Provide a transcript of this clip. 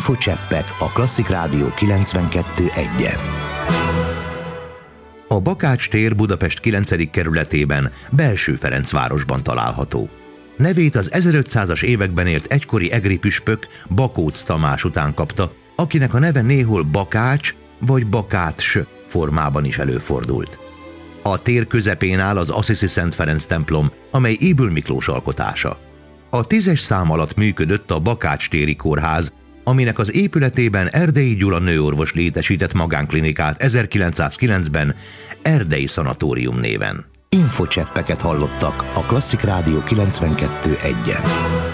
Infocseppek a Klasszik Rádió 92.1-en. A Bakács tér Budapest 9. kerületében, Belső-Ferencvárosban található. Nevét az 1500-as években élt egykori egri püspök Bakóc Tamás után kapta, akinek a neve néhol Bakács vagy Bakács formában is előfordult. A tér közepén áll az Assisi Szent Ferenc templom, amely Ybl Miklós alkotása. A 10-es szám alatt működött a Bakács téri kórház, aminek az épületében Erdei Gyula nőorvos létesített magánklinikát 1909-ben Erdei Szanatórium néven. Infocseppeket hallottak a Klasszik Rádió 92.1-en.